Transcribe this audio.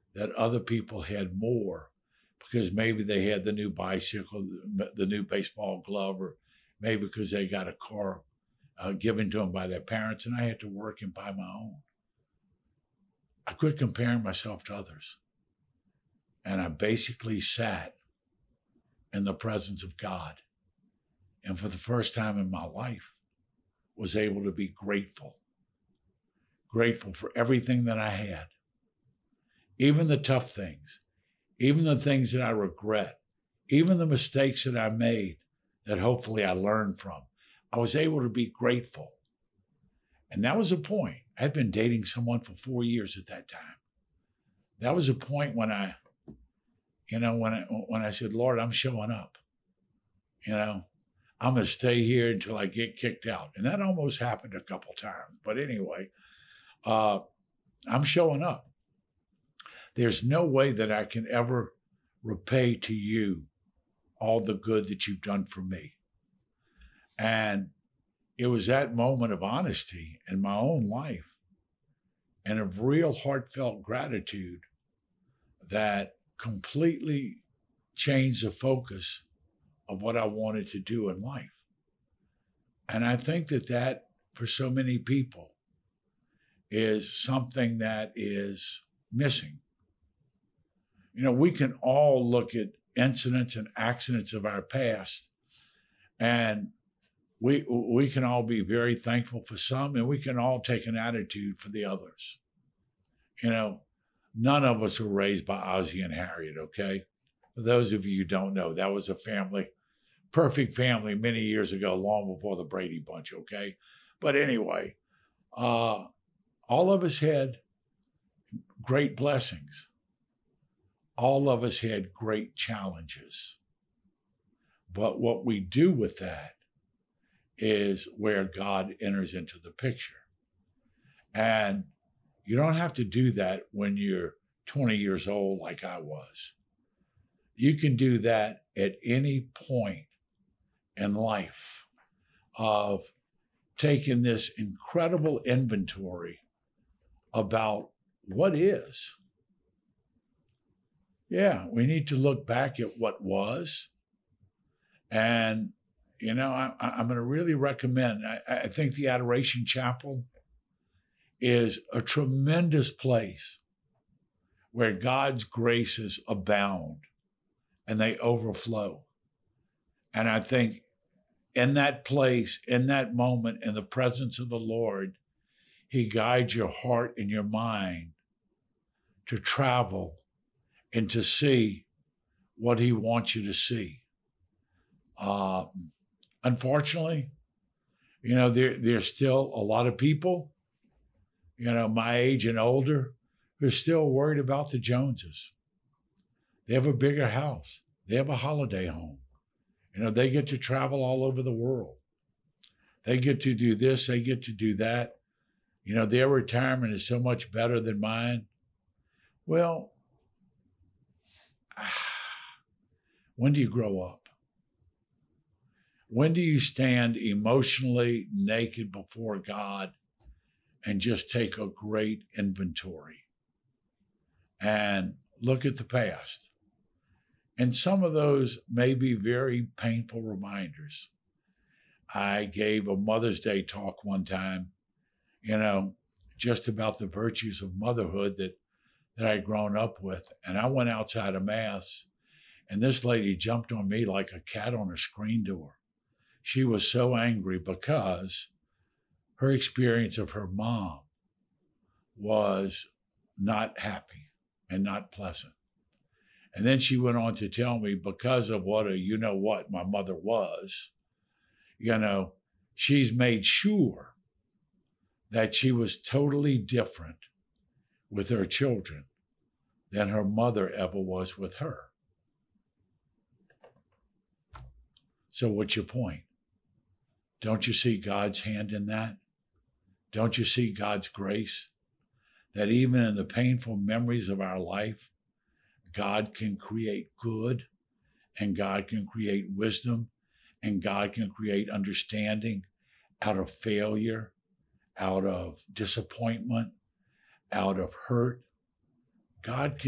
that other people had more because maybe they had the new bicycle, the new baseball glove, or maybe because they got a car given to them by their parents, and I had to work and buy my own. I quit comparing myself to others, and I basically sat in the presence of God, and for the first time in my life, was able to be grateful for everything that I had, even the tough things, even the things that I regret, even the mistakes that I made that hopefully I learned from. I was able to be grateful. And that was a point. I'd been dating someone for 4 years at that time. That was a point when I said, Lord, I'm showing up. You know, I'm going to stay here until I get kicked out. And that almost happened a couple times. But anyway, I'm showing up. There's no way that I can ever repay to you all the good that you've done for me. And it was that moment of honesty in my own life and of real heartfelt gratitude that completely changed the focus of what I wanted to do in life. And I think that for so many people is something that is missing. You know, we can all look at incidents and accidents of our past, and we can all be very thankful for some, and we can all take an attitude for the others. You know, none of us were raised by Ozzie and Harriet, okay? For those of you who don't know, that was a family, perfect family many years ago, long before the Brady Bunch, okay? But anyway, all of us had great blessings. All of us had great challenges. But what we do with that is where God enters into the picture. And you don't have to do that when you're 20 years old like I was. You can do that at any point in life of taking this incredible inventory about what is. Yeah, we need to look back at what was. And, you know, I'm going to really recommend, I think the Adoration Chapel is a tremendous place where God's graces abound and they overflow. And I think in that place, in that moment, in the presence of the Lord, He guides your heart and your mind to travel and to see what He wants you to see. Unfortunately, you know, there's still a lot of people, you know, my age and older, who are still worried about the Joneses. They have a bigger house. They have a holiday home. You know, they get to travel all over the world. They get to do this. They get to do that. You know, their retirement is so much better than mine. Well, when do you grow up? When do you stand emotionally naked before God and just take a great inventory and look at the past? And some of those may be very painful reminders. I gave a Mother's Day talk one time, you know, just about the virtues of motherhood that I'd grown up with. And I went outside of Mass, and this lady jumped on me like a cat on a screen door. She was so angry because her experience of her mom was not happy and not pleasant. And then she went on to tell me, because of what a you know what my mother was, you know, she's made sure that she was totally different with her children than her mother ever was with her. So what's your point? Don't you see God's hand in that? Don't you see God's grace? That even in the painful memories of our life, God can create good, and God can create wisdom, and God can create understanding out of failure, out of disappointment, out of hurt. God can